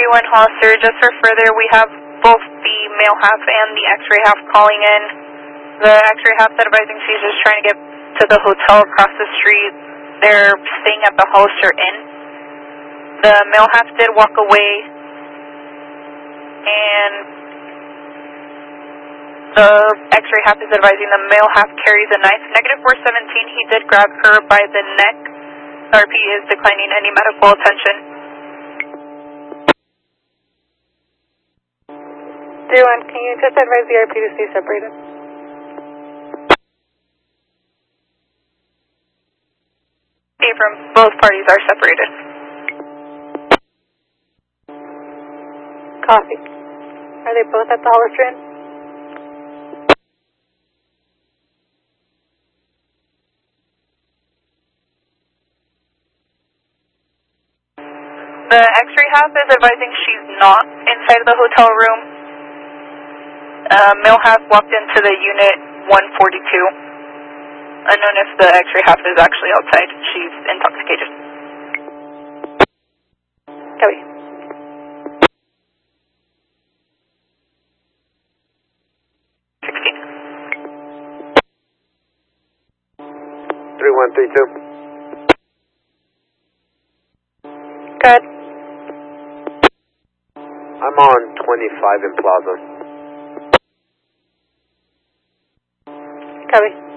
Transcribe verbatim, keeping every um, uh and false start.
three one Hollister, just for further, we have both the male half and the x-ray half calling in. The x-ray half is advising she's just trying to get to the hotel across the street. They're staying at the Hollister Inn. The male half did walk away, and the x-ray half is advising the male half carries a knife. Negative four seventeen, he did grab her by the neck. R P is declining any medical attention. three one, can you just advise the R P to stay separated? Abram, both parties are separated. Copy. Are they both at the Hollister Inn? The x-ray half is advising she's not inside the hotel room. Uh, male half walked into the unit one forty-two. Unknown if the x-ray half is actually outside. She's intoxicated. Copy. sixteen. three one three two. Good. I'm on twenty-five in Plaza. Copy.